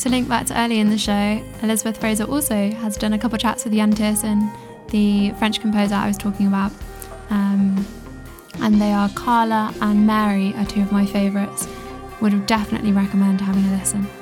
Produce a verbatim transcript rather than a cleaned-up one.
to link back to early in the show, Elizabeth Fraser also has done a couple chats with Jan Tiersen, the French composer I was talking about. Um, and they are Carla and Mary are two of my favourites. Would definitely recommend having a listen.